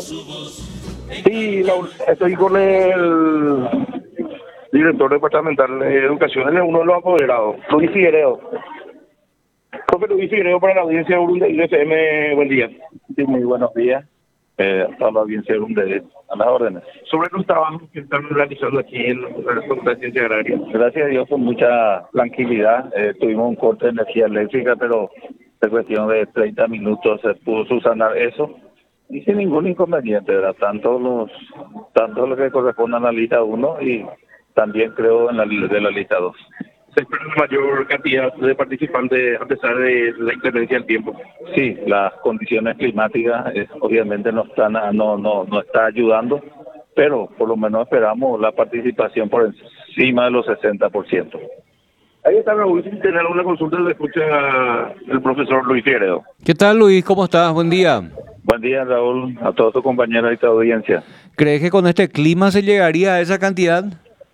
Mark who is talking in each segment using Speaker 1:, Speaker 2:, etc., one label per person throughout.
Speaker 1: Sí, estoy con el director departamental de educación, él es uno de los apoderados, Luis Figueredo. Profe Luis Figueredo para la audiencia de Urunde FM, buen día.
Speaker 2: Sí, muy buenos días. Para la audiencia de Urunde, a las órdenes.
Speaker 1: Sobre los trabajos que están realizando aquí en la Facultad de Ciencia Agraria.
Speaker 2: Gracias a Dios con mucha tranquilidad. Tuvimos un corte de energía eléctrica, pero en cuestión de 30 minutos se pudo subsanar eso. Y sin ningún inconveniente, ¿verdad? Tanto lo que corresponde a la lista 1 y también creo en de la lista 2.
Speaker 1: Se espera una mayor cantidad de participantes a pesar de la inclemencia del tiempo.
Speaker 2: Sí, las condiciones climáticas obviamente no está ayudando, pero por lo menos esperamos la participación por encima de los 60%.
Speaker 1: Ahí está Raúl, si tiene alguna consulta le escucha el profesor Luis Figueredo.
Speaker 3: ¿Qué tal, Luis? ¿Cómo estás? Buen día.
Speaker 2: Buen día, Raúl, a todos tus compañeros y tu audiencia.
Speaker 3: ¿Crees que con este clima se llegaría a esa cantidad?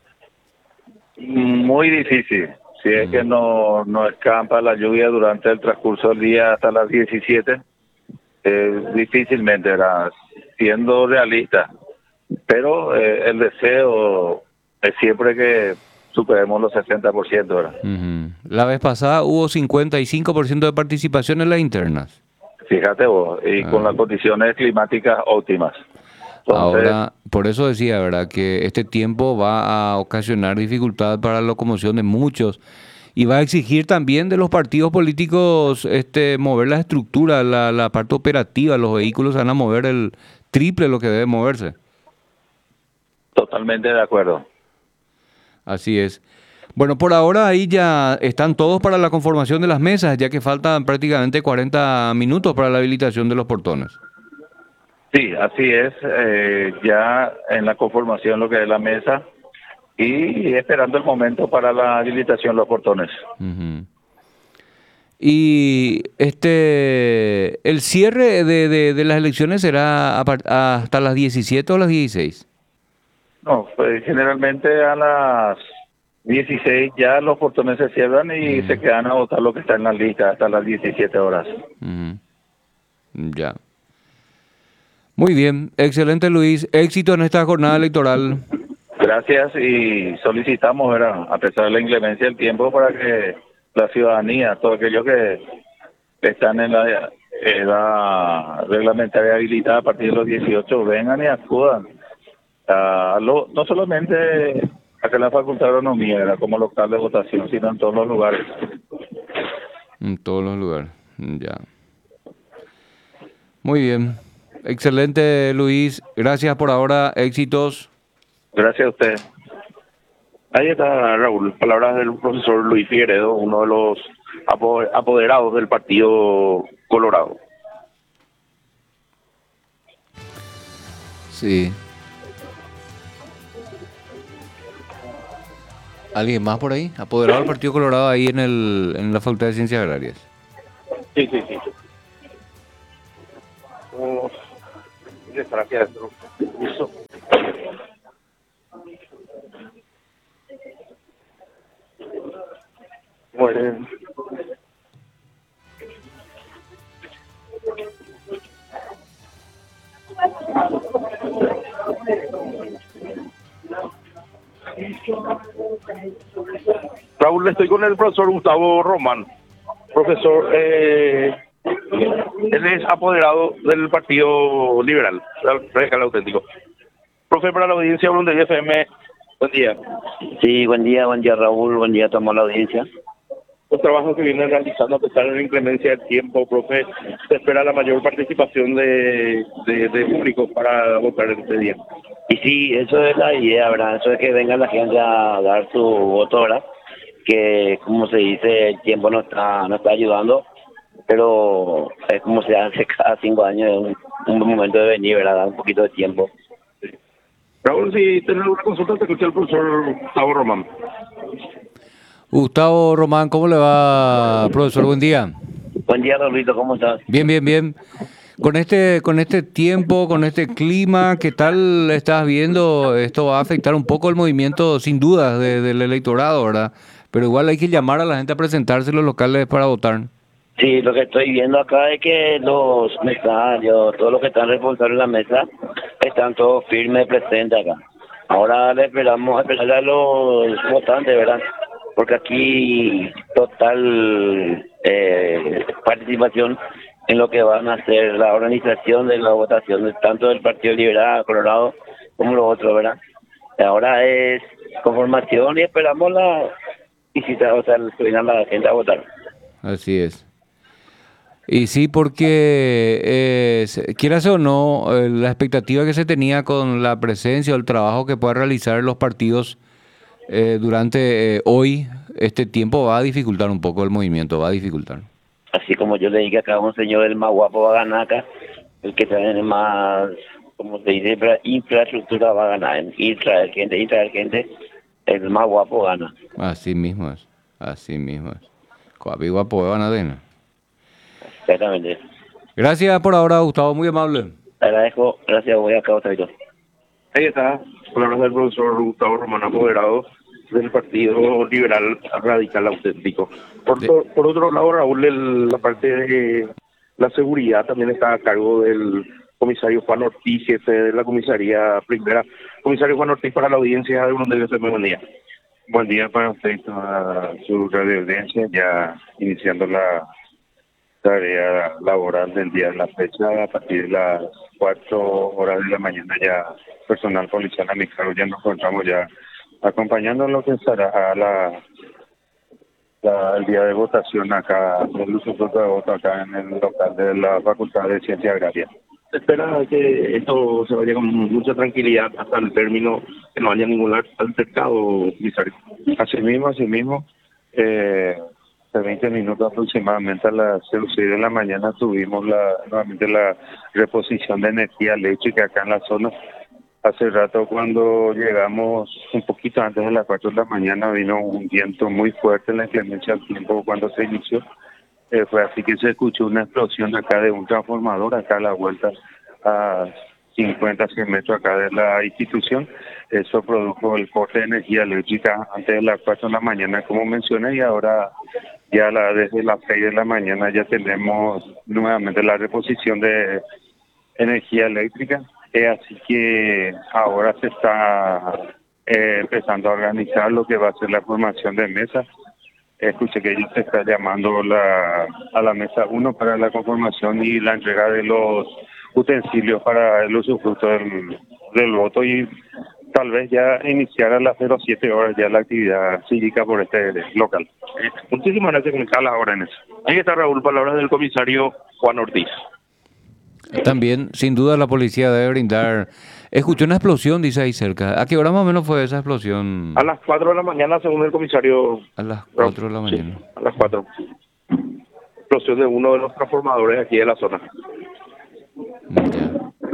Speaker 2: Muy difícil. Si es que no escampa la lluvia durante el transcurso del día hasta las 17, difícilmente, siendo realista. Pero el deseo es siempre que superemos los 60%, ¿verdad?
Speaker 3: La vez pasada hubo 55% de participación en las internas.
Speaker 2: Fíjate vos, y con las condiciones climáticas óptimas. Entonces,
Speaker 3: ahora, por eso decía, ¿verdad?, que este tiempo va a ocasionar dificultad para la locomoción de muchos y va a exigir también de los partidos políticos mover la estructura, la parte operativa. Los vehículos van a mover el triple lo que debe moverse.
Speaker 2: Totalmente de acuerdo.
Speaker 3: Así es. Bueno, por ahora ahí ya están todos para la conformación de las mesas, ya que faltan prácticamente 40 minutos para la habilitación de los portones.
Speaker 2: Sí, así es, ya en la conformación lo que es la mesa y esperando el momento para la habilitación de los portones.
Speaker 3: Y el cierre de las elecciones será hasta las 17 o las 16.
Speaker 2: No, pues generalmente a las 16 ya los portones se cierran y se quedan a votar lo que está en la lista hasta las 17 horas.
Speaker 3: Ya. Muy bien, excelente, Luis. Éxito en esta jornada electoral.
Speaker 2: Gracias, y solicitamos, ¿verdad?, a pesar de la inclemencia del tiempo, para que la ciudadanía, todos aquellos que están en la edad reglamentaria habilitada a partir de los 18, vengan y acudan. No solamente acá en la Facultad de Agronomía, era como local de votación, sino en todos los lugares.
Speaker 3: En todos los lugares, ya. Muy bien. Excelente, Luis. Gracias por ahora. Éxitos.
Speaker 2: Gracias a usted.
Speaker 1: Ahí está, Raúl, palabras del profesor Luis Figueredo, uno de los apoderados del Partido Colorado.
Speaker 3: Sí. ¿Alguien más por ahí? ¿Apoderado del Partido Colorado ahí en la Facultad de Ciencias Agrarias?
Speaker 1: Sí. Gracias. Bueno. Raúl, estoy con el profesor Gustavo Román. Profesor, él es apoderado del Partido Liberal, Radical Auténtico. Profe, para la audiencia de FM, buen día.
Speaker 4: Sí, buen día Raúl, buen día a toda la audiencia.
Speaker 1: Los trabajos que vienen realizando a pesar de la inclemencia del tiempo, profe, se espera la mayor participación de público para votar este día.
Speaker 4: Y sí, eso es la idea, ¿verdad? Eso es que venga la gente a dar su voto, ¿verdad? Que, como se dice, el tiempo no está ayudando, pero es como se hace cada 5 años, es un momento de venir, ¿verdad? Dar un poquito de tiempo.
Speaker 1: Raúl, si tenés alguna consulta, te escucha el profesor Gustavo Román.
Speaker 3: Gustavo Román, ¿cómo le va, profesor? Buen día.
Speaker 4: Buen día, Raulito, ¿cómo estás?
Speaker 3: Bien. Con este tiempo, con este clima, ¿qué tal estás viendo? Esto va a afectar un poco el movimiento, sin dudas, del electorado, ¿verdad? Pero igual hay que llamar a la gente a presentarse en los locales para votar.
Speaker 4: Sí, lo que estoy viendo acá es que los mesarios, todos los que están responsables en la mesa, están todos firmes presentes acá. Ahora le esperamos a esperar a los votantes, ¿verdad? Porque aquí total participación en lo que van a hacer la organización de la votación, tanto del Partido Liberal Colorado como los otros, ¿verdad? Ahora es conformación y esperamos la visita, o sea, que vengan la gente a votar.
Speaker 3: Así es. Y sí, porque quieras o no, la expectativa que se tenía con la presencia o el trabajo que pueda realizar los partidos durante hoy, este tiempo va a dificultar un poco el movimiento, va a dificultar.
Speaker 4: Así como yo le dije acá, un señor el más guapo va a ganar acá, el que tiene más, como se dice, infraestructura va a ganar, ir traer gente, el más guapo gana.
Speaker 3: Así mismo es, así mismo es. Coapi guapo de Banadena.
Speaker 4: Exactamente.
Speaker 3: Gracias por ahora, Gustavo, muy amable.
Speaker 4: Te agradezco, gracias, voy acá otra vez.
Speaker 1: Ahí está, palabras del profesor Gustavo Román, apoderado del Partido Liberal Radical Auténtico. Por otro lado, Raúl, la parte de la seguridad también está a cargo del comisario Juan Ortiz, jefe de la comisaría primera. Comisario Juan Ortiz, para la audiencia de Buenos Días, buen día.
Speaker 2: Buen día para usted y toda su radio audiencia, ya iniciando la tarea laboral del día de la fecha. A partir de las 4 horas de la mañana ya personal policial a mi cargo ya nos encontramos ya acompañando lo que será el día de votación acá, el uso de voto acá en el local de la Facultad de Ciencia Agraria.
Speaker 1: Se espera que esto se vaya con mucha tranquilidad hasta el término, que no haya ningún altercado, comisario.
Speaker 2: Así mismo, de 20 minutos aproximadamente a las 6 de la mañana tuvimos nuevamente la reposición de energía eléctrica acá en la zona. Hace rato cuando llegamos, un poquito antes de las 4 de la mañana, vino un viento muy fuerte en la inclemencia del tiempo cuando se inició. Fue así que se escuchó una explosión acá de un transformador, acá a la vuelta a 50, 100 metros acá de la institución. Eso produjo el corte de energía eléctrica antes de las 4 de la mañana, como mencioné, y ahora ya desde las 6 de la mañana ya tenemos nuevamente la reposición de energía eléctrica. Así que ahora se está empezando a organizar lo que va a ser la formación de mesas. Escuché que ellos se está llamando a la mesa 1 para la conformación y la entrega de los utensilios para el usufructo del voto, y tal vez ya iniciar a las 07 horas ya la actividad cívica por este local.
Speaker 1: Muchísimas gracias, comisario, las órdenes. Ahí está, Raúl, palabras del comisario Juan Ortiz.
Speaker 3: También, sin duda, la policía debe brindar. Escuché una explosión, dice ahí cerca. ¿A qué hora más o menos fue esa explosión?
Speaker 1: A las 4 de la mañana, según el comisario.
Speaker 3: A las 4 de la mañana.
Speaker 1: Sí, a las 4. Explosión de uno de los transformadores aquí de la zona.
Speaker 3: Ya.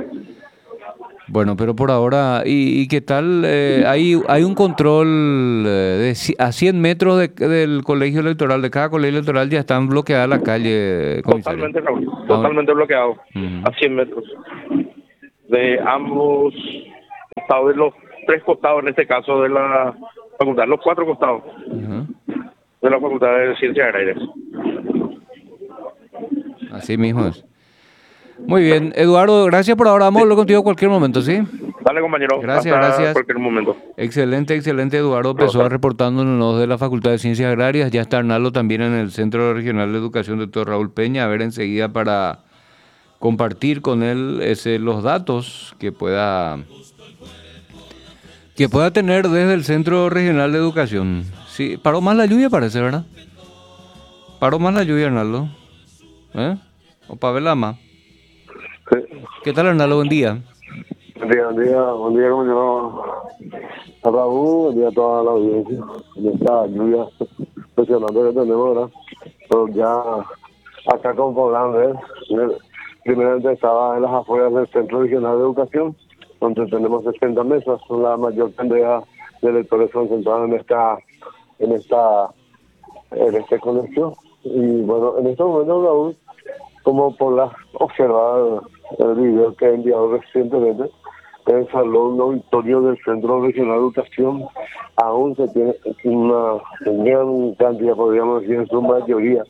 Speaker 3: Bueno, pero por ahora, ¿y qué tal? Hay un control a 100 metros del colegio electoral, de cada colegio electoral ya están bloqueadas la calle, comisario.
Speaker 1: Totalmente, Raúl, totalmente bloqueado, a 100 metros. De ambos costados, de los 3 costados en este caso de la facultad, los 4 costados de la Facultad de Ciencias Agrarias.
Speaker 3: Así mismo es. Muy bien, Eduardo, gracias por ahora. Vamos a hablar contigo en cualquier momento, ¿sí?
Speaker 1: Dale, compañero.
Speaker 3: Gracias,
Speaker 1: hasta
Speaker 3: gracias.
Speaker 1: cualquier momento.
Speaker 3: Excelente, Eduardo Pessoa reportándonos de la Facultad de Ciencias Agrarias. Ya está Arnaldo también en el Centro Regional de Educación de Dr. Raúl Peña. A ver enseguida para compartir con él los datos que pueda tener desde el Centro Regional de Educación. Sí, paró más la lluvia parece, ¿verdad? Paró más la lluvia, Arnaldo. O para verla más.
Speaker 5: Sí.
Speaker 3: ¿Qué tal, Arnaldo? Buen día.
Speaker 5: Buen día, compañero Raúl, buen día a toda la audiencia. En esta lluvia impresionante que tenemos, ¿verdad? Pero ya acá con Poblán, primeramente estaba en las afueras del Centro Regional de Educación, donde tenemos 60 mesas, son la mayor cantidad de electores concentrados en este colegio. Y bueno, en este momento, Raúl, como por observar el video que he enviado recientemente, el salón auditorio del Centro Regional de Educación aún se tiene una gran cantidad, podríamos decir en su mayoría,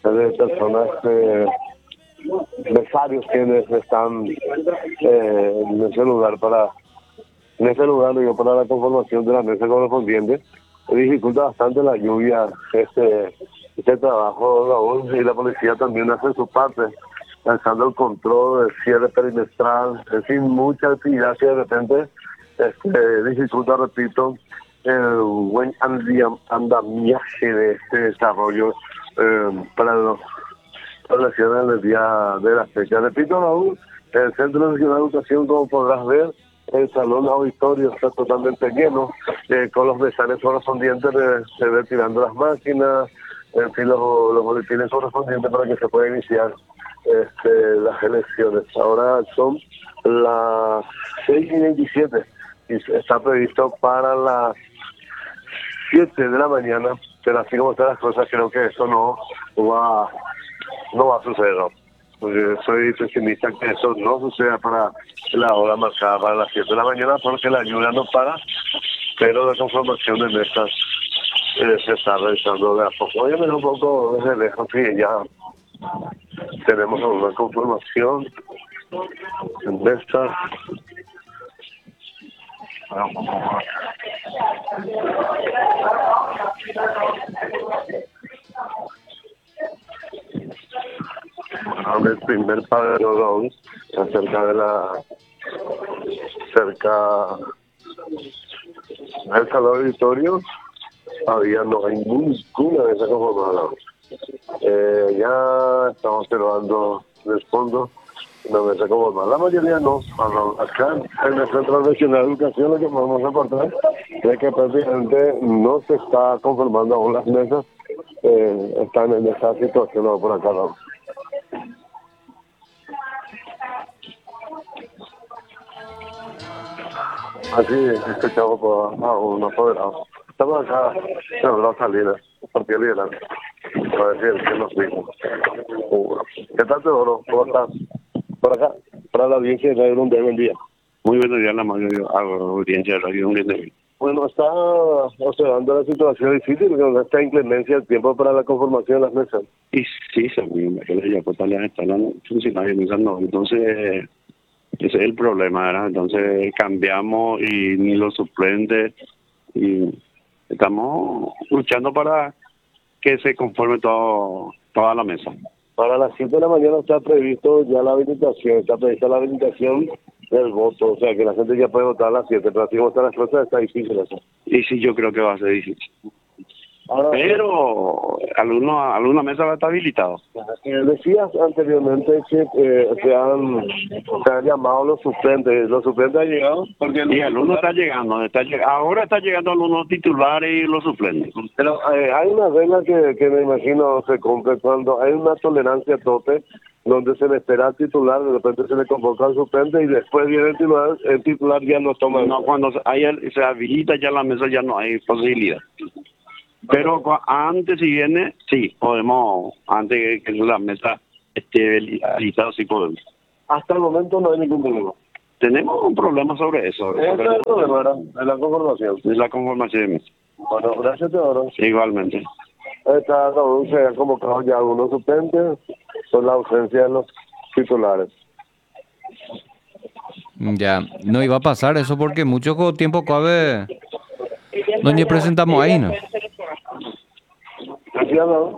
Speaker 5: de personas, empresarios quienes están en ese lugar digo, para la conformación de la mesa correspondiente. Dificulta bastante la lluvia este trabajo, Raúl, y la policía también hace su parte, lanzando el control, el cierre perimetral, en fin, mucha actividad que de repente dificulta, repito, el buen andamiaje de este desarrollo para la cierre del día de la fecha. Repito, Raúl, el Centro Nacional de Educación, como podrás ver, el salón auditorio está totalmente lleno, con los mesales correspondientes se ve tirando las máquinas, en fin, los boletines correspondientes para que se pueda iniciar las elecciones. Ahora son las 6:27 y está previsto para las 7 de la mañana, pero así como están las cosas, creo que eso no va a suceder, ¿no? Porque soy pesimista que eso no suceda para la hora marcada para las 7 de la mañana, porque la lluvia no para, pero la conformación de mesas se está realizando de a poco. Oye, un poco desde lejos, sí, ya tenemos una conformación en mesas. Bueno, el primer pabellón cerca del salón auditorio, todavía no hay ninguna mesa conformada. Ya estamos observando en el fondo una mesa conformada. La mayoría no. Acá en el Centro Nacional de Educación lo que podemos reportar es que prácticamente no se está conformando aún las mesas. Están en esa situación por acá, ¿no? Así escuchamos a un apoderado. Estamos acá en la salida, Partido Liberal, para decir que nos dijo. ¿Qué tal, Teodoro? ¿Cómo estás? Por acá, para la audiencia de Radio Unde, buen día.
Speaker 6: Muy buenos días, la mayoría audiencia de Radio Unde.
Speaker 5: Bueno, está observando la situación difícil, porque no está inclemencia el tiempo para la conformación de las mesas.
Speaker 6: Y sí, según ya pues están funcionarios pensando, entonces ese es el problema, ¿verdad? Entonces cambiamos y ni los suplentes, y estamos luchando para que se conforme toda la mesa.
Speaker 5: Para las 7 de la mañana está previsto ya la habilitación, está prevista la habilitación del voto, o sea que la gente ya puede votar a las 7, pero así como están las cosas está difícil eso.
Speaker 6: Y sí, yo creo que va a ser difícil.
Speaker 5: Ahora,
Speaker 6: pero alguna mesa va a estar habilitado.
Speaker 5: Decías anteriormente que se han llamado los suplentes. ¿Los suplentes han llegado?
Speaker 6: Porque el alumno está llegando, ahora está llegando algunos titulares y los suplentes.
Speaker 5: Pero hay una regla que me imagino se cumple cuando hay una tolerancia tope, donde se le espera al titular, de repente se le convoca al suplente y después viene el titular ya no toma.
Speaker 6: No, cuando se habilita ya la mesa ya no hay posibilidad. Pero antes, si viene, sí, podemos, antes que la mesa esté habilitada, sí podemos.
Speaker 5: Hasta el momento no hay ningún problema.
Speaker 6: Tenemos un problema sobre eso.
Speaker 5: Ese es el problema, ¿verdad? De la conformación.
Speaker 6: Es la conformación de mesa.
Speaker 5: Bueno, gracias, Teodoro.
Speaker 6: Igualmente.
Speaker 5: Se han convocado ya algunos suplentes por la ausencia de los titulares.
Speaker 3: Ya, no iba a pasar eso porque mucho tiempo cabe. No ni presentamos ahí, ¿no?
Speaker 5: Así ha dado.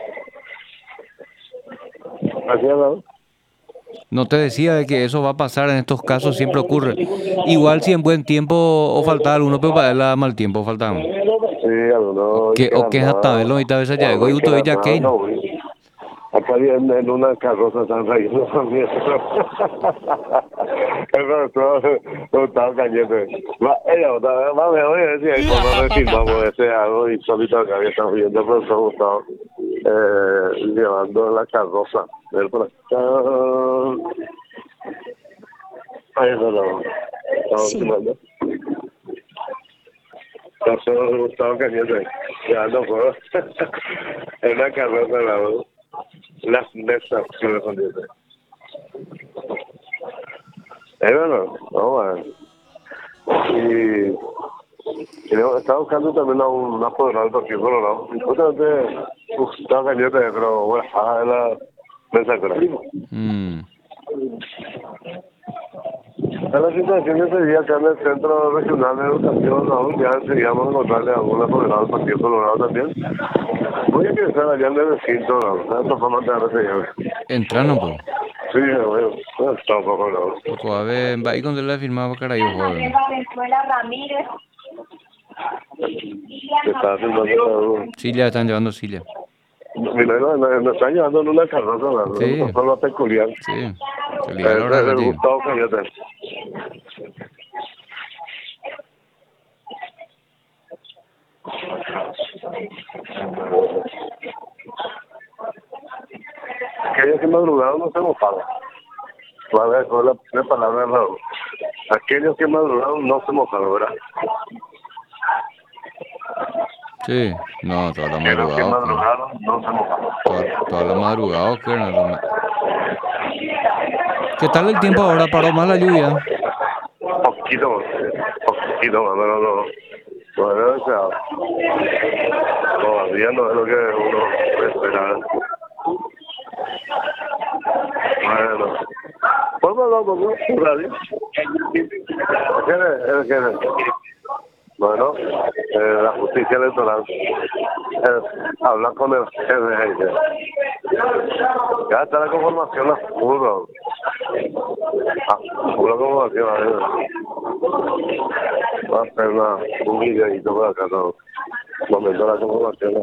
Speaker 5: Así ha dado.
Speaker 3: No te decía de que eso va a pasar en estos casos, siempre ocurre. Igual si en buen tiempo o falta alguno, pero para el mal tiempo faltamos.
Speaker 5: Sí, algunos.
Speaker 3: O que es hasta verlo y tal vez allá. Hoy usted ya que.
Speaker 5: Acá viene en una carroza tan rayada también. Eso estaba cayendo. Vamos, voy a decir ahí cuando nos filmamos algo insólito que estamos viendo, pero se ha gustado llevando la carroza. Ver por acá. Ahí está, estamos filmando. Pasó Gustavo Cañete, llevando fuego. Es una carroza, las mesas que me contienen. Bueno, vamos a ver. Y Estaba buscando también a un apoderado del Partido Colorado. Y justamente estaba caliente, pero bueno, a la mensaje.
Speaker 3: Mm.
Speaker 5: En la situación que se día acá en el Centro Regional de Educación, aún ya enseguíamos a encontrarle a algún apoderado del Partido Colorado también. Voy a que allá en el recinto, ¿no? Esto fue más tarde,
Speaker 3: Entraron, po.
Speaker 5: sí, bueno, está un poco no.
Speaker 3: Poco a ver, va ahí cuando le firmaba carayo, joven.
Speaker 7: Valenzuela Ramírez.
Speaker 5: Se está haciendo
Speaker 3: Silvia, están llevando Silvia.
Speaker 5: mira, nos están llevando en una carroza, ¿no?
Speaker 3: Sí.
Speaker 5: Una forma peculiar.
Speaker 3: Sí. Se ligaron a
Speaker 5: Es
Speaker 3: la
Speaker 5: el
Speaker 3: calle.
Speaker 5: Gustavo Cañete. Aquellos que madrugaron no se mofaron. Vale, con la palabra de Raúl. Aquellos que madrugaron no se mofaron, ¿verdad?
Speaker 3: Sí. No, toda la
Speaker 5: Aquellos que
Speaker 3: madrugada.
Speaker 5: madrugaron no se mofaron.
Speaker 3: Toda la madrugada, ¿qué? ¿Qué tal el tiempo ahora? ¿Paró más la lluvia?
Speaker 5: Poquito más, pero no. Bueno, o sea, todavía no es lo que uno puede esperar. Bueno, ¿podemos hablar un poco en radio? ¿Qué es? Bueno, la justicia electoral hablar con el jefe. Ya está la conformación a puro. Pura conformación. Va a hacer un videito por acá, no. Momento de la conformación.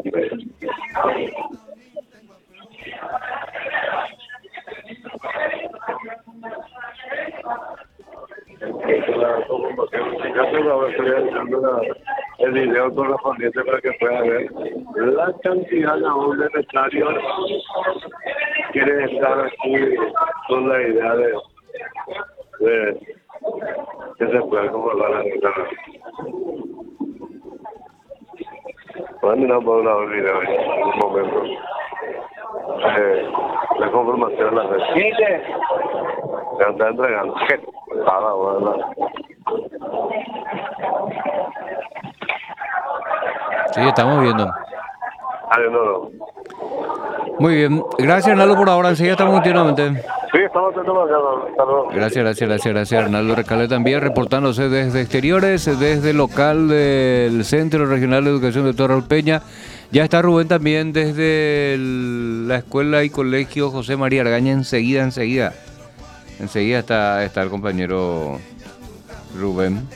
Speaker 5: El video correspondiente para que pueda ver la cantidad aún de necesarios quieren estar aquí con la idea de que se pueda conformar la guitarra. Voy a mirar por un lado el video en un momento. La conformación de la red. Se está entregando. Para, bueno.
Speaker 3: Sí, estamos viendo.
Speaker 5: No.
Speaker 3: Muy bien. Gracias, Arnaldo, por ahora. Enseguida estamos continuamente.
Speaker 5: Sí, estamos atentos acá. Hasta luego.
Speaker 3: Gracias. Arnaldo Recalde también reportándose desde exteriores, desde el local del Centro Regional de Educación de Torre Peña. Ya está Rubén también desde la Escuela y Colegio José María Argaña. Enseguida está el compañero Rubén.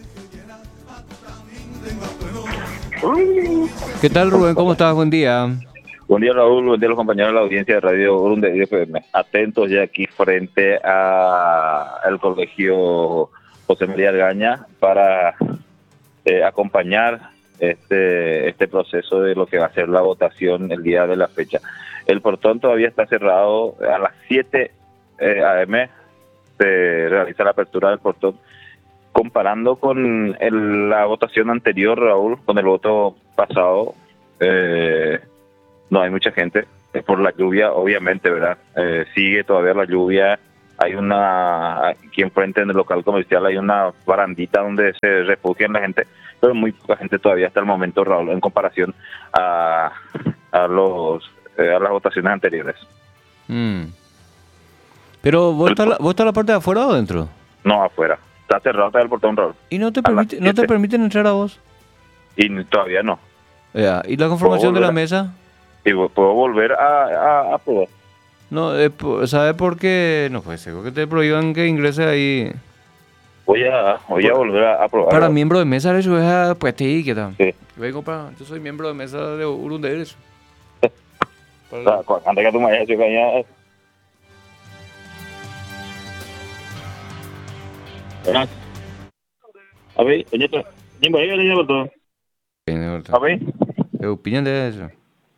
Speaker 3: ¿Qué tal, Rubén? ¿Cómo estás? Buen día.
Speaker 2: Buen día, Raúl. Buen día a los compañeros de la audiencia de Radio Urunde FM. Atentos ya aquí frente al Colegio José María Argaña para acompañar este proceso de lo que va a ser la votación el día de la fecha. El portón todavía está cerrado. A las 7 a.m. se realiza la apertura del portón. Comparando con la votación anterior, Raúl, con el voto pasado, no hay mucha gente. Es por la lluvia, obviamente, ¿verdad? Sigue todavía la lluvia. Hay aquí enfrente en el local comercial hay una barandita donde se refugian la gente, pero muy poca gente todavía hasta el momento, Raúl, en comparación a las votaciones anteriores.
Speaker 3: Pero ¿vos estás la parte de afuera o adentro?
Speaker 2: No, afuera. Está cerrado hasta el portón, Raúl.
Speaker 3: ¿Y no te permiten entrar a vos?
Speaker 2: Y todavía no.
Speaker 3: Ya. ¿Y la conformación de la mesa?
Speaker 2: Y puedo volver a probar.
Speaker 3: No, ¿sabe por qué? No puede ser que te prohíban que ingreses ahí.
Speaker 2: Voy a volver a probar.
Speaker 3: Para miembro de mesa, eso es pues sí, ¿qué tal?
Speaker 2: Sí.
Speaker 3: Yo soy miembro de mesa de Urunde.
Speaker 2: Antes que tú me hayas hecho caña. A ver, oye, ¿quién va a ir a por todo? A ver.
Speaker 3: ¿Qué opinan de eso?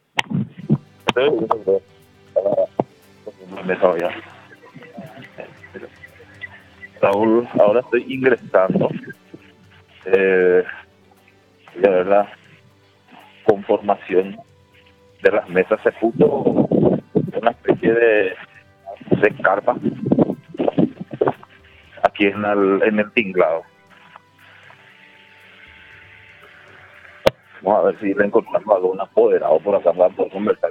Speaker 2: Raúl, ahora estoy ingresando. De verdad, conformación de las mesas se puso una especie de carpa aquí en el tinglado. Vamos a ver si le encontramos algún apoderado por acá para poder conversar.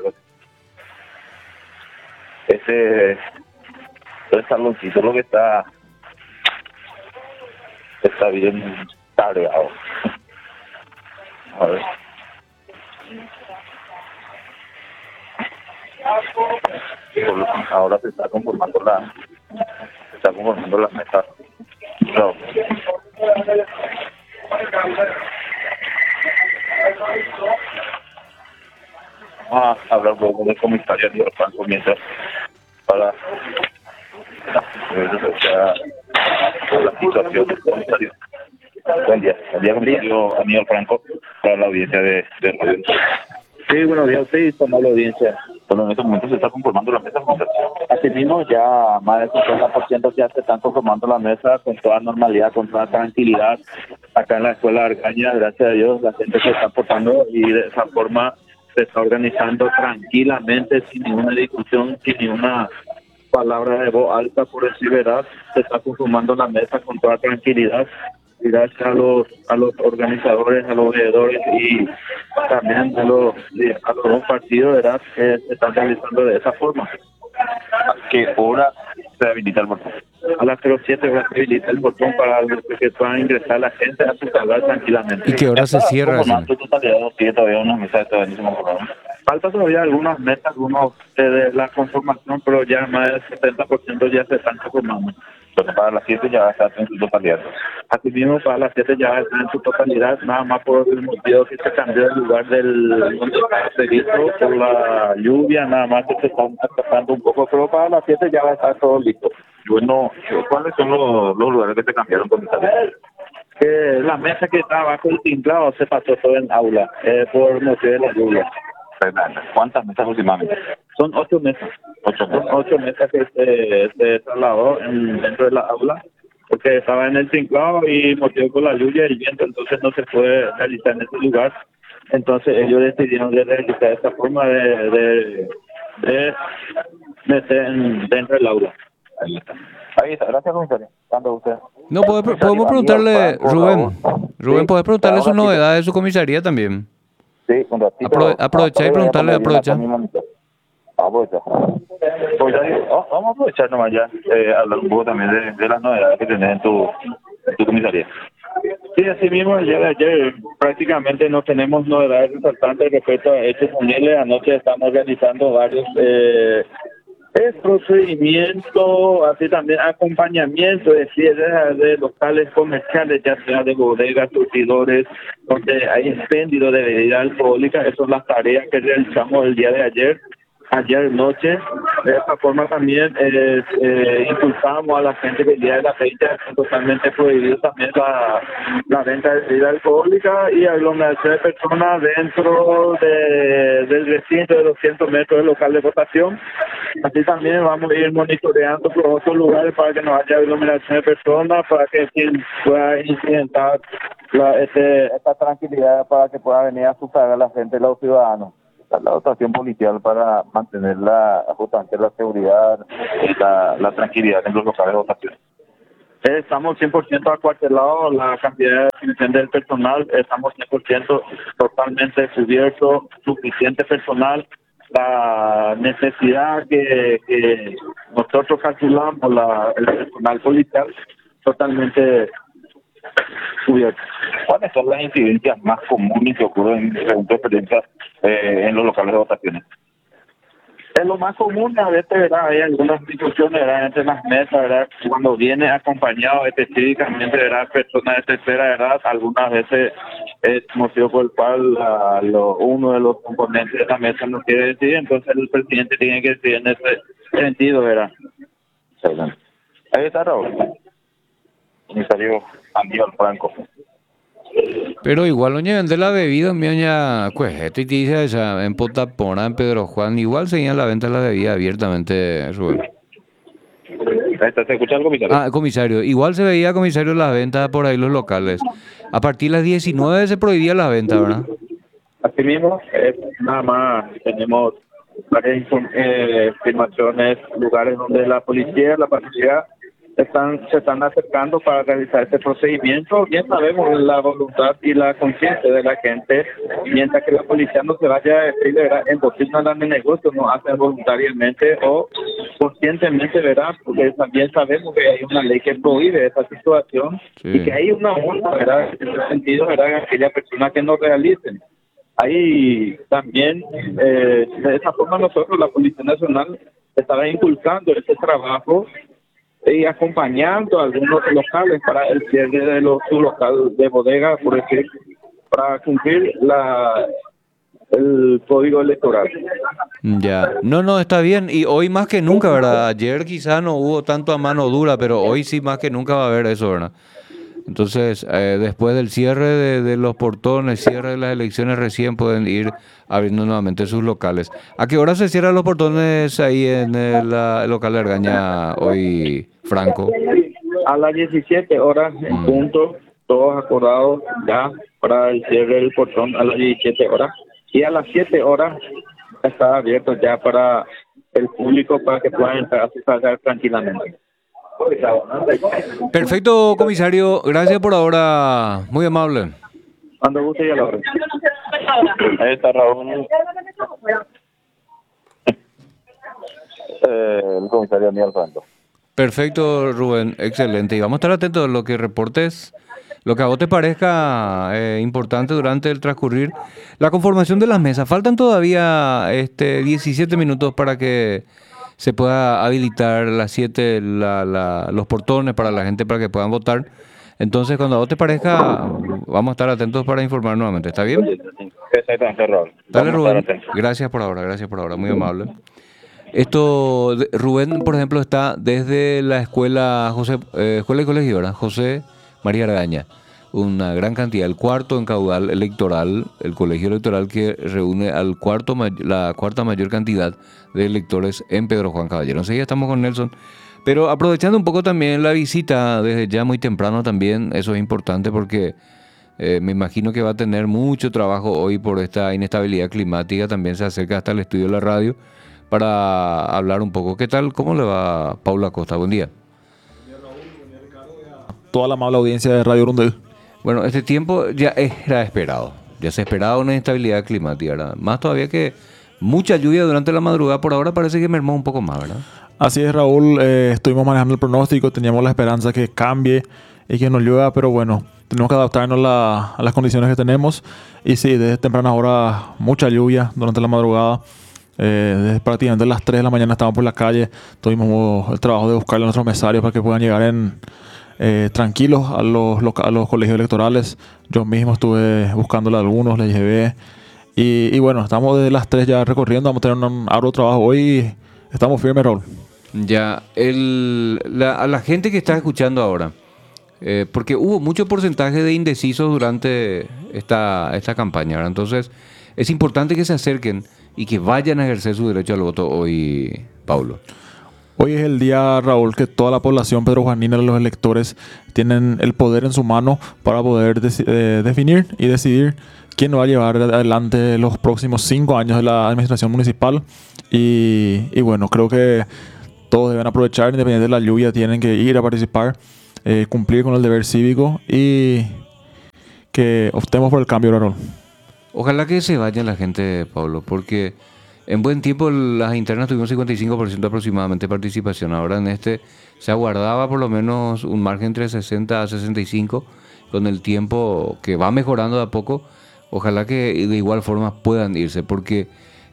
Speaker 2: Ese saloncito lo que está bien tareado. A ver. Ahora se está conformando la mesa. No. Vamos a hablar un poco con el comisario de Franco mientras para la situación del comisario. Buen día, comisario Aníbal Franco, para la audiencia de radio.
Speaker 7: Sí, buenos días, sí, tomó la audiencia.
Speaker 2: Bueno, en estos momentos se está conformando la mesa.
Speaker 7: Asimismo, ya más del 50% ya se están conformando la mesa con toda normalidad, con toda tranquilidad. Acá en la escuela Argaña, gracias a Dios, la gente se está portando y de esa forma se está organizando tranquilamente, sin ninguna discusión, sin ninguna palabra de voz alta, por decir verdad. Se está conformando la mesa con toda tranquilidad. Y gracias a los organizadores, a los veedores y también a los dos partidos, ¿verdad?, que se están realizando de esa forma.
Speaker 2: ¿A qué hora se habilita el botón?
Speaker 7: A las 07 se habilita el botón para que puedan ingresar la gente a su lugar tranquilamente.
Speaker 3: ¿Y qué hora se cierra?
Speaker 2: Todavía unas mesas de
Speaker 7: Falta todavía algunas mesas, algunos de la conformación, pero ya más del 70% ya se están conformando.
Speaker 2: Entonces para las 7 ya está en su totalidad.
Speaker 7: Así mismo para las 7 ya está en su totalidad, nada más por el motivo que se cambió el lugar del donde estaba previsto por la lluvia, nada más que se están atrasando un poco, pero para las 7 ya va a estar todo listo.
Speaker 2: Bueno, ¿cuáles son los lugares que se cambiaron, comisario?
Speaker 7: La mesa que está abajo del tinglado se pasó todo en aula, por motivo de la lluvia.
Speaker 2: ¿Cuántas mesas últimamente?
Speaker 7: Son 8 mesas. 8 mesas que se trasladó dentro de la aula, porque estaba en el tinglado y motivo por la lluvia y el viento, entonces no se puede realizar en ese lugar. Entonces ellos decidieron de realizar esta forma de meter dentro del aula.
Speaker 2: Ahí está, gracias, comisario. ¿Cuándo usted?
Speaker 3: No, podemos preguntarle, Rubén, ¿podés preguntarle sus novedades de su comisaría también?
Speaker 2: Sí, un ratito.
Speaker 3: Aprovecha y preguntarle, aprovecha.
Speaker 2: Vamos a aprovechar nomás ya, hablar un poco también de las novedades que tenés en tu comisaría.
Speaker 7: Sí, así mismo, el día de ayer prácticamente no tenemos novedades resaltantes respecto a hechos punibles. Anoche estamos realizando varios procedimientos, así también acompañamiento de cierre de locales comerciales, ya sea de bodegas, surtidores, donde hay expendio de bebida alcohólica. Esas son las tareas que realizamos el día de ayer noche. De esta forma también impulsamos a la gente que el día de la fecha es totalmente prohibido también la venta de bebida alcohólica y aglomeración de personas dentro del recinto de 200 metros del local de votación. Así también vamos a ir monitoreando por otros lugares para que no haya aglomeración de personas, para que quien pueda incidentar esta tranquilidad, para que pueda venir a sufragar a la gente, los ciudadanos.
Speaker 2: La dotación policial para mantener justamente la seguridad y la tranquilidad en los locales de votación.
Speaker 7: Estamos 100% acuartelados, la cantidad de definición del personal, estamos 100% totalmente cubiertos, suficiente personal. La necesidad que nosotros calculamos, el personal policial, totalmente cubierto.
Speaker 2: ¿Cuáles son las incidencias más comunes que ocurren según tu experiencia en los locales de votaciones?
Speaker 7: Es lo más común, a veces, ¿verdad? Hay algunas discusiones, ¿verdad?, entre las mesas, ¿verdad? Cuando viene acompañado específicamente, ¿verdad?, personas de tercera edad, algunas veces es motivo por el cual uno de los componentes de la mesa no quiere decidir, entonces el presidente tiene que decidir en ese sentido, ¿verdad?
Speaker 2: Excelente. Ahí está Raúl. Comisario Aníbal Franco.
Speaker 3: Pero igual no lleven de la bebida, mi oña, pues, este dice esa en Potapona, en Pedro Juan, igual seguían la venta de la bebida abiertamente, Rubén.
Speaker 2: ¿Se escucha el comisario?
Speaker 3: Comisario, igual se veía, comisario, las ventas por ahí los locales. A partir de las 19 se prohibía la venta, ¿verdad?
Speaker 7: Así mismo, nada más tenemos varias informaciones, lugares donde la policía, la patrulla se están acercando para realizar este procedimiento. Bien sabemos la voluntad y la conciencia de la gente, mientras que la policía no se vaya a decir, ¿verdad?, en bocina de negocio, no hacen voluntariamente o conscientemente, ¿verdad?, porque también sabemos que hay una ley que prohíbe esa situación,
Speaker 3: Sí.
Speaker 7: y que hay una multa, ¿verdad?, en ese sentido, ¿verdad?, a aquellas personas que no realicen. Ahí también, de esa forma nosotros, la Policía Nacional, estaba impulsando este trabajo y acompañando a algunos locales para el cierre de su local de bodega, por decir, para cumplir el código electoral.
Speaker 3: Ya, no, está bien. Y hoy más que nunca, ¿verdad? Ayer quizá no hubo tanto a mano dura, pero hoy sí más que nunca va a haber eso, ¿verdad? Entonces, después del cierre de los portones, cierre de las elecciones, recién pueden ir abriendo nuevamente sus locales. ¿A qué hora se cierran los portones ahí en el local de Argaña hoy, Franco?
Speaker 7: A las 17 horas en punto, todos acordados ya para el cierre del portón a las 17 horas. Y a las 7 horas está abierto ya para el público para que puedan entrar a su casa tranquilamente.
Speaker 3: Perfecto, comisario. Gracias por ahora. Muy amable.
Speaker 7: Cuando guste ya lo orden.
Speaker 2: Ahí está Raúl. El comisario Daniel Franco.
Speaker 3: Perfecto, Rubén. Excelente. Y vamos a estar atentos a lo que reportes, lo que a vos te parezca importante durante el transcurrir. La conformación de las mesas. Faltan todavía 17 minutos para que se pueda habilitar las 7 los portones para la gente para que puedan votar. Entonces, cuando a vos te parezca, vamos a estar atentos para informar nuevamente. ¿Está bien?
Speaker 2: Exactamente, Raúl.
Speaker 3: Dale,
Speaker 2: Vamos a estar
Speaker 3: Rubén.
Speaker 2: atentos.
Speaker 3: Gracias por ahora, muy amable. Rubén, por ejemplo, está desde la escuela escuela y colegio, ¿verdad? José María Argaña. Una gran cantidad, el cuarto en caudal electoral, el colegio electoral que reúne la cuarta mayor cantidad de electores en Pedro Juan Caballero. Enseguida estamos con Nelson. Pero aprovechando un poco también la visita desde ya muy temprano también, eso es importante porque me imagino que va a tener mucho trabajo hoy por esta inestabilidad climática. También se acerca hasta el estudio de la radio para hablar un poco. ¿Qué tal? ¿Cómo le va Paula Costa? Buen día.
Speaker 8: Toda la amable audiencia de Radio Rundel.
Speaker 3: Bueno, este tiempo ya era esperado. Ya se esperaba una inestabilidad climática, ¿verdad? Más todavía que mucha lluvia durante la madrugada. Por ahora parece que mermó un poco más, ¿verdad?
Speaker 8: Así es, Raúl. Estuvimos manejando el pronóstico. Teníamos la esperanza que cambie y que nos llueva, pero bueno, tenemos que adaptarnos a las condiciones que tenemos. Y sí, desde tempranas horas, mucha lluvia durante la madrugada. Desde prácticamente las 3 de la mañana estábamos por la calle. Tuvimos el trabajo de buscarle a nuestros mesarios para que puedan llegar tranquilos a los colegios electorales. Yo mismo estuve buscándole a algunos, les llevé. Y bueno, estamos desde las 3 ya recorriendo. Vamos a tener un arduo trabajo hoy y estamos firmes, Raúl.
Speaker 3: Ya, a la gente que está escuchando ahora, porque hubo mucho porcentaje de indecisos durante esta campaña, ¿verdad? Entonces, es importante que se acerquen y que vayan a ejercer su derecho al voto hoy, Paulo.
Speaker 8: Hoy es el día, Raúl, que toda la población pedrojuanina, los electores, tienen el poder en su mano para poder definir y decidir quién va a llevar adelante los próximos 5 años de la administración municipal. Y bueno, creo que todos deben aprovechar, independientemente de la lluvia, tienen que ir a participar, cumplir con el deber cívico y que optemos por el cambio, Raúl.
Speaker 3: Ojalá que se vaya la gente, Pablo, porque en buen tiempo las internas tuvieron 55% aproximadamente de participación. Ahora en se aguardaba por lo menos un margen entre 60 a 65. Con el tiempo que va mejorando de a poco, ojalá que de igual forma puedan irse, porque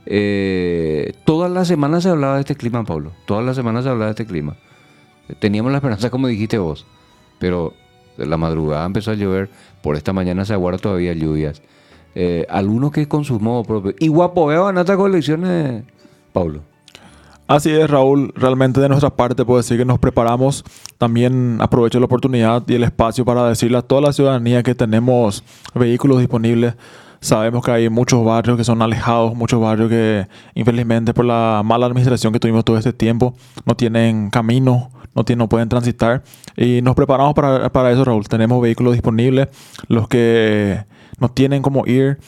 Speaker 3: todas las semanas se hablaba de este clima, Pablo. Todas las semanas se hablaba de este clima. Teníamos la esperanza, como dijiste vos, pero de la madrugada empezó a llover. Por esta mañana se aguarda todavía lluvias. Algunos que con su modo propio. Y Guapoveo van a estas colecciones, Pablo.
Speaker 8: Así es, Raúl. Realmente de nuestra parte puedo decir que nos preparamos. También aprovecho la oportunidad y el espacio para decirle a toda la ciudadanía que tenemos vehículos disponibles. Sabemos que hay muchos barrios que son alejados, muchos barrios que infelizmente por la mala administración que tuvimos todo este tiempo no tienen camino, no pueden transitar. Y nos preparamos para eso, Raúl. Tenemos vehículos disponibles. Los que no tienen cómo ir,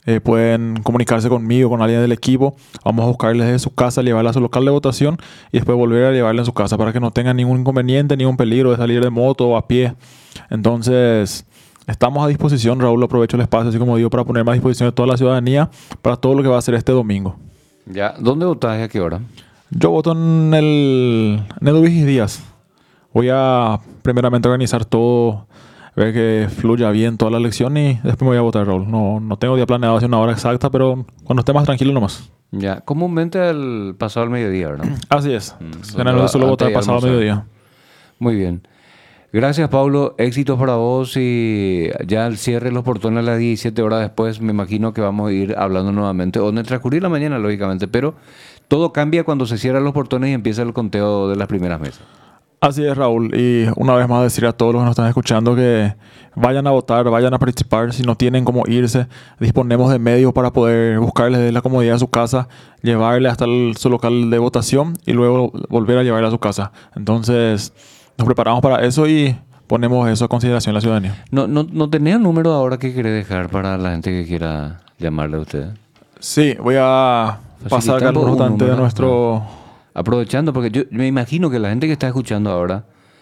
Speaker 8: pueden comunicarse conmigo, con alguien del equipo. Vamos a buscarles desde su casa, llevarla a su local de votación y después volver a llevarla en su casa para que no tengan ningún inconveniente, ningún peligro de salir de moto o a pie. Entonces, estamos a disposición, Raúl. Aprovecho el espacio, así como digo, para ponerme a disposición de toda la ciudadanía para todo lo que va a ser este domingo.
Speaker 3: Ya, ¿dónde votás y a qué hora?
Speaker 8: Yo voto en el Ubigis Díaz. Voy a primeramente organizar todo, ver que fluya bien toda la elección y después me voy a votar, Raúl. No tengo día planeado hacia una hora exacta, pero cuando esté más tranquilo nomás.
Speaker 3: Ya, comúnmente pasado el mediodía, ¿verdad?
Speaker 8: Así es. Generalmente suelo votar pasado el mediodía.
Speaker 3: Muy bien. Gracias, Pablo. Éxitos para vos y ya al cierre los portones a las 17 horas después me imagino que vamos a ir hablando nuevamente, o en el transcurrir la mañana, lógicamente, pero todo cambia cuando se cierran los portones y empieza el conteo de las primeras mesas.
Speaker 8: Así es, Raúl. Y una vez más decir a todos los que nos están escuchando que vayan a votar, vayan a participar. Si no tienen cómo irse, disponemos de medios para poder buscarles desde la comodidad de su casa, llevarle hasta su local de votación y luego volver a llevarle a su casa. Entonces, nos preparamos para eso y ponemos eso a consideración de la ciudadanía.
Speaker 3: ¿No tenés un número ahora que querés dejar para la gente que quiera llamarle a usted?
Speaker 8: Sí, voy a pasar acá algunos votantes de nuestro...
Speaker 3: Aprovechando, porque yo me imagino que la gente que está escuchando ahora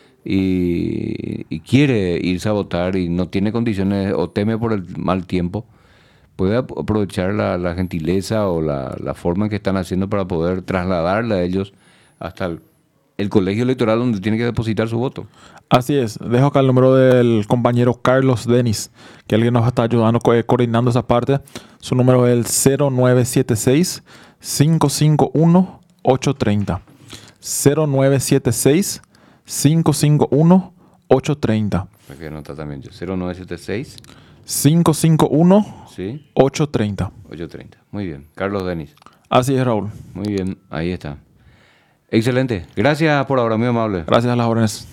Speaker 3: y quiere irse a votar y no tiene condiciones o teme por el mal tiempo, puede aprovechar la gentileza o la forma en que están haciendo para poder trasladarle a ellos hasta el colegio electoral donde tiene que depositar su voto.
Speaker 8: Así es. Dejo acá el número del compañero Carlos Denis, que alguien nos está ayudando coordinando esa parte. Su número es el 0976 551 830. 0976 551 830.
Speaker 3: Porque nota también yo. 0976
Speaker 8: 551
Speaker 3: ¿sí?
Speaker 8: 830.
Speaker 3: 830. Muy bien. Carlos Denis.
Speaker 8: Así es, Raúl.
Speaker 3: Muy bien. Ahí está. Excelente. Gracias por ahora, muy amable.
Speaker 8: Gracias a las órdenes.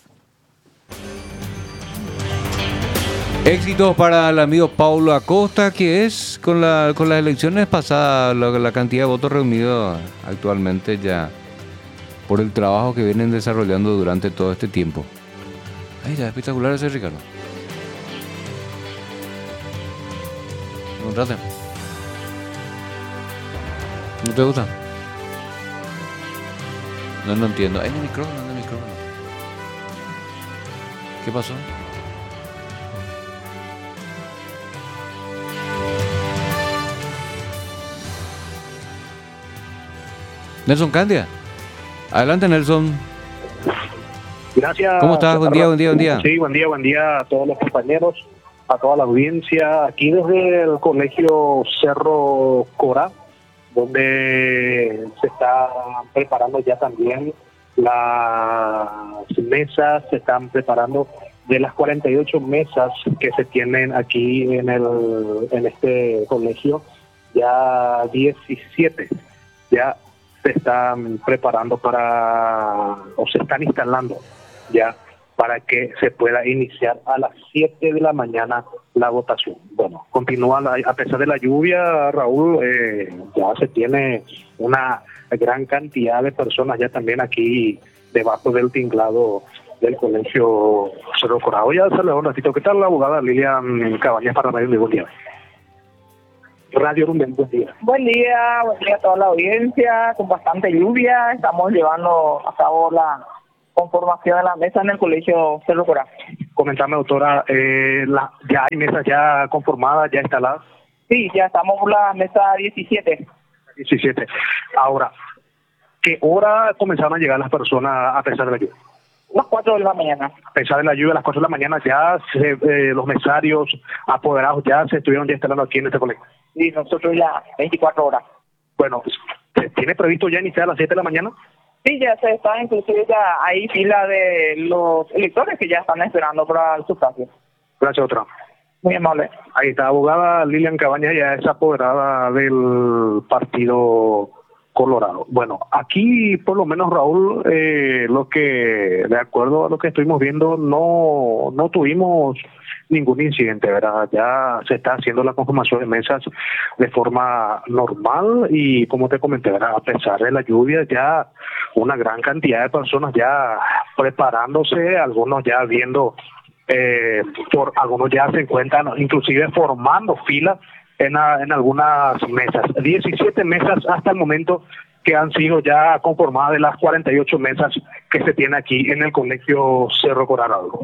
Speaker 3: Éxitos para el amigo Paulo Acosta, que es con las elecciones pasadas, la cantidad de votos reunidos actualmente ya por el trabajo que vienen desarrollando durante todo este tiempo. Ahí está, espectacular ese Ricardo. ¿No te gusta? No entiendo. Ahí en el micrófono, ¿Qué pasó? Nelson Candia. Adelante, Nelson.
Speaker 9: Gracias.
Speaker 3: ¿Cómo estás? Buen día.
Speaker 9: Sí, buen día a todos los compañeros, a toda la audiencia. Aquí desde el Colegio Cerro Corá, donde se está preparando ya también las mesas, se están preparando de las 48 mesas que se tienen aquí en este colegio, ya 17 ya se están preparando o se están instalando ya para que se pueda iniciar a las 7 de la mañana la votación. Bueno, continúa a pesar de la lluvia, Raúl, ya se tiene una gran cantidad de personas ya también aquí debajo del tinglado del Colegio Cerro Corá. Ya sale un ratito. ¿Qué tal la abogada Lilian Cabañas para Radio Rumben? Buen día. Radio Rumben, buen día.
Speaker 10: Buen día a toda la audiencia. Con bastante lluvia estamos llevando a cabo la conformación de la mesa en el Colegio Cerro Corá.
Speaker 9: Comentame, doctora, ¿ya hay mesas ya conformadas, ya instaladas?
Speaker 10: Sí, ya estamos por la mesa 17.
Speaker 9: 17. Ahora, ¿qué hora comenzaron a llegar las personas a pesar de la lluvia?
Speaker 10: Las 4 de la mañana.
Speaker 9: A pesar de la lluvia, a las 4 de la mañana ya los mesarios apoderados ya se estuvieron ya instalando aquí en este colegio.
Speaker 10: Sí, nosotros ya 24 horas.
Speaker 9: Bueno, ¿tiene previsto ya iniciar a las 7 de la mañana?
Speaker 10: Sí, ya se está, inclusive ya hay fila de los electores que ya están esperando para el sufragio.
Speaker 9: Gracias, doctora.
Speaker 10: Muy amable.
Speaker 9: Ahí está, abogada Lilian Cabañas, ya es apoderada del Partido Colorado. Bueno, aquí por lo menos, Raúl, de acuerdo a lo que estuvimos viendo, no tuvimos ningún incidente, ¿verdad? Ya se está haciendo la conformación de mesas de forma normal y como te comenté, ¿verdad? A pesar de la lluvia, ya una gran cantidad de personas ya preparándose, algunos ya viendo, algunos ya se encuentran inclusive formando filas en algunas mesas. 17 mesas hasta el momento que han sido ya conformadas de las 48 mesas que se tiene aquí en el Colegio Cerro Corá.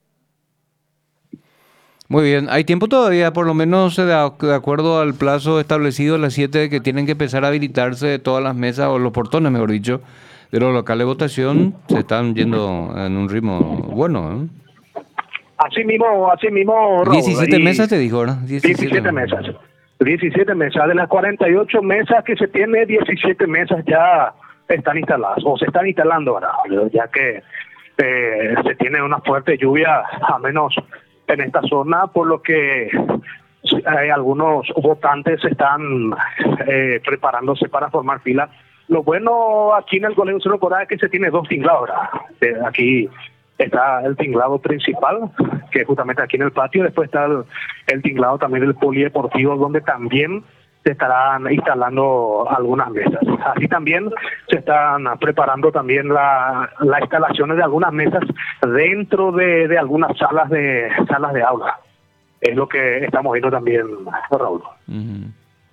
Speaker 3: Muy bien, hay tiempo todavía, por lo menos de acuerdo al plazo establecido a las 7 que tienen que empezar a habilitarse todas las mesas o los portones, mejor dicho, de los locales de votación. Se están yendo en un ritmo bueno, ¿eh?
Speaker 9: Así mismo, Raúl,
Speaker 3: 17
Speaker 9: y
Speaker 3: mesas te dijo, ¿verdad?
Speaker 9: 17 mesas. 17 mesas. De las 48 mesas que se tiene, 17 mesas ya están instaladas o se están instalando ahora, ya que se tiene una fuerte lluvia, a menos en esta zona, por lo que algunos votantes están preparándose para formar fila. Lo bueno aquí en el Colegio Cerro Corá es que se tiene 2 tinglados. Aquí está el tinglado principal, que es justamente aquí en el patio. Después está el tinglado también del polideportivo, donde también se estarán instalando algunas mesas. Así también se están preparando también las instalaciones de algunas mesas dentro de algunas salas de aula. Es lo que estamos viendo también, Raúl.
Speaker 3: Uh-huh.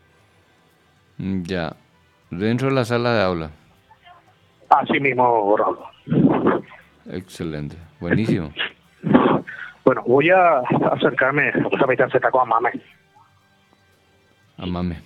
Speaker 3: Ya, dentro de la sala de aula.
Speaker 9: Así mismo, Raúl.
Speaker 3: Excelente, buenísimo.
Speaker 9: Bueno, voy a acercarme, vamos a meterse a Mame.
Speaker 3: Amame.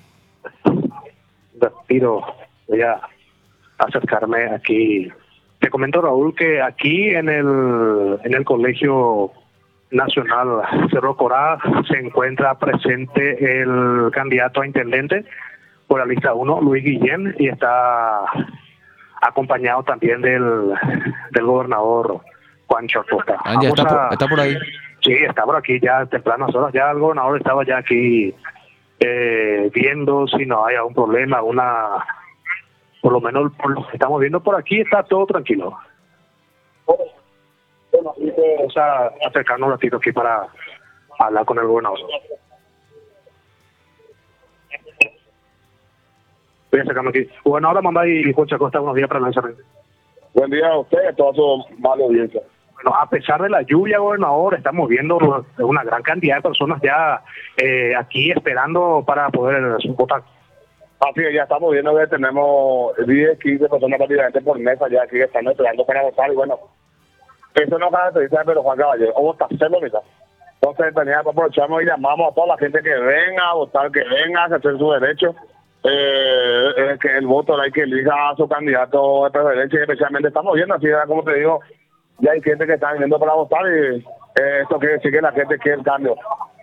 Speaker 9: Voy a acercarme aquí. Te comento, Raúl, que aquí en el Colegio Nacional Cerro Corá se encuentra presente el candidato a intendente por la lista 1, Luis Guillén, y está acompañado también del gobernador Juancho Acosta.
Speaker 3: Ya está por ahí.
Speaker 9: Sí, está por aquí ya tempranas horas. Ya el gobernador estaba ya aquí viendo si no hay algún problema, por lo menos por lo que estamos viendo por aquí está todo tranquilo. Bueno, vamos a acercarnos un ratito aquí para hablar con el gobernador. Voy a acercarme aquí. Gobernador Amambay y Juancho Acosta, buenos días para el lanzamiento.
Speaker 5: Buen día a ustedes, toda su mala audiencia.
Speaker 9: Bueno, a pesar de la lluvia, gobernador, estamos viendo una gran cantidad de personas ya aquí esperando para poder votar.
Speaker 5: Así que ya estamos viendo que tenemos 10, 15 personas prácticamente por mesa ya aquí que están esperando para votar. Y bueno, eso no caracteriza de Pedro Juan Caballero, o votacerlo, mira. Entonces, aprovechamos y llamamos a toda la gente que venga a votar, que venga a ejercer su derecho. Que el voto hay que elija a su candidato de preferencia, y especialmente estamos viendo, así como te digo, ya hay gente que está viniendo para votar y esto quiere decir que la gente quiere el cambio.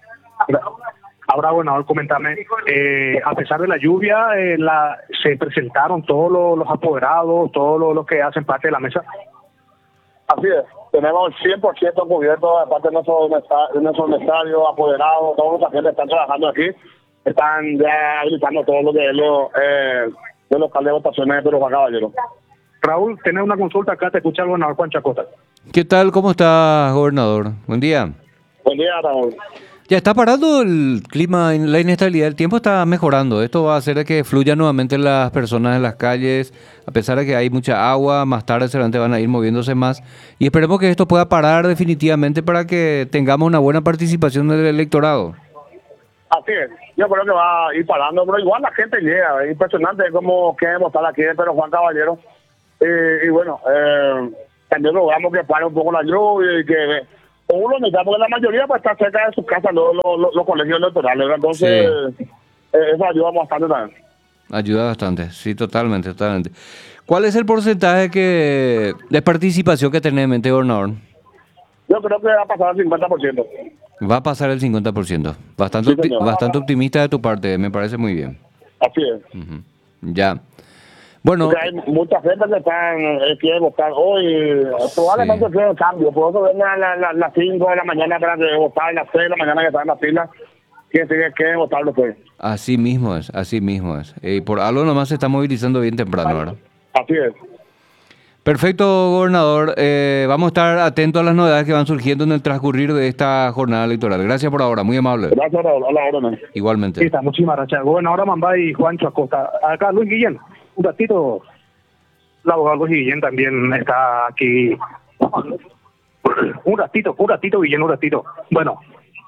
Speaker 9: Ahora, gobernador, coméntame, a pesar de la lluvia, se presentaron todos los apoderados, todos los que hacen parte de la mesa.
Speaker 5: Así es, tenemos 100% cubierto de parte de nuestro estadio, apoderados, toda nuestra gente está trabajando aquí, están ya habilitando todo lo que es los local de votaciones de Pedro Juan Caballero.
Speaker 9: Raúl, tenés una consulta acá, te escucha el gobernador Juancho Acosta.
Speaker 3: ¿Qué tal? ¿Cómo está, gobernador? Buen día.
Speaker 5: Buen día, Raúl.
Speaker 3: Ya está parando el clima, la inestabilidad del tiempo está mejorando. Esto va a hacer que fluyan nuevamente las personas en las calles, a pesar de que hay mucha agua, más tarde seguramente van a ir moviéndose más. Y esperemos que esto pueda parar definitivamente para que tengamos una buena participación del electorado.
Speaker 5: Así es, yo creo que va a ir parando, pero igual la gente llega, es impresionante cómo queremos estar aquí en Pedro Juan Caballero. Y bueno, también logramos que pare un poco la lluvia y que uno necesita, porque la mayoría pues está cerca de sus casas los colegios electorales, ¿verdad? Entonces sí. Eso ayuda bastante también.
Speaker 3: Ayuda bastante, sí, totalmente. ¿Cuál es el porcentaje de participación que tenés en mente, gobernador?
Speaker 5: Yo creo que va a pasar al 50%.
Speaker 3: Va a pasar el 50%. Bastante optimista de tu parte, me parece muy bien.
Speaker 5: Así es.
Speaker 3: Uh-huh. Ya. Bueno,
Speaker 5: porque hay mucha gente que quiere votar hoy. Probablemente sí. Quiere cambio. Por eso ven a las 5 de la mañana para que votar, a las 6 de la mañana que están en la fila. Quieren votar después.
Speaker 3: Así mismo es. Por algo nomás se está movilizando bien temprano, ¿verdad?
Speaker 5: Así es.
Speaker 3: Perfecto, gobernador. Vamos a estar atentos a las novedades que van surgiendo en el transcurrir de esta jornada electoral. Gracias por ahora, muy amable.
Speaker 5: Gracias, Raúl. A la orden.
Speaker 3: Igualmente.
Speaker 9: Sí, está, muchísimas gracias. Gobernador Amambay y Juancho Acosta. Acá Luis Guillén, un ratito. El abogado Luis Guillén también está aquí. Un ratito, Guillén, un ratito. Bueno,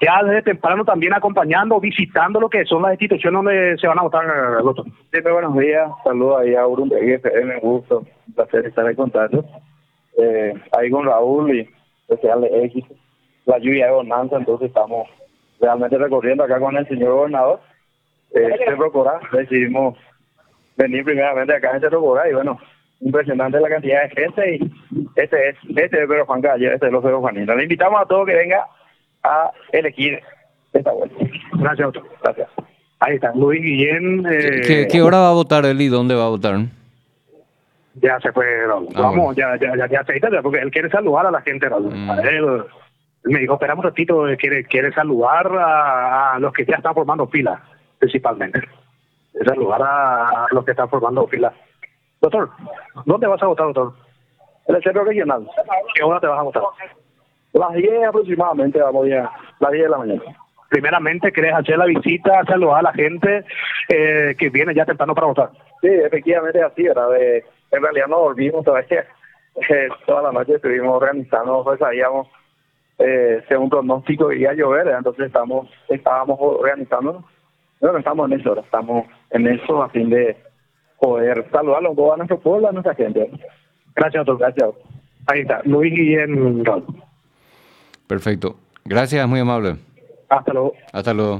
Speaker 9: ya desde temprano también acompañando, visitando lo que son las instituciones donde se van a votar, doctor.
Speaker 11: Sí, muy buenos días, saludos ahí a Urundegui FM, gusto, un placer estar en contacto. Ahí con Raúl y desearle éxito. La lluvia de bonanza, entonces estamos realmente recorriendo acá con el señor gobernador. Cerro Corá, decidimos venir primeramente acá en Cerro Corá y bueno, impresionante la cantidad de gente y este es Pedro Juan Caballero, este es los Pedro Juaninos. Le invitamos a todos que venga a elegir esta vuelta.
Speaker 9: Gracias, doctor.
Speaker 11: Gracias.
Speaker 9: Ahí está, Luis Guillén.
Speaker 3: ¿Qué hora va a votar él y dónde va a votar?
Speaker 9: Ya se fue, Raúl. Vamos,
Speaker 3: bueno.
Speaker 9: ya se está, porque él quiere saludar a la gente, Raúl. Él me dijo, esperamos un ratito, quiere saludar a los que ya están formando fila, principalmente. Saludar a los que están formando fila. Doctor, ¿dónde vas a votar, doctor?
Speaker 11: En el centro regional.
Speaker 9: ¿Qué hora te vas a votar?
Speaker 11: Las 10 aproximadamente, vamos ya, las 10 de la mañana.
Speaker 9: Primeramente, ¿querés hacer la visita, saludar a la gente que viene ya temprano para votar?
Speaker 11: Sí, efectivamente es así, ¿verdad? En realidad no volvimos todavía. Toda la noche estuvimos organizando, pues sabíamos, según pronóstico que iba a llover, ¿verdad? Entonces estábamos organizándonos. Bueno, estamos en eso, ahora estamos en eso a fin de poder saludarlo un poco a nuestro pueblo, a nuestra gente.
Speaker 9: Gracias, doctor.
Speaker 11: Gracias.
Speaker 9: Ahí está, Luis Guillén.
Speaker 3: Perfecto. Gracias, muy amable.
Speaker 9: Hasta luego.
Speaker 3: Hasta luego.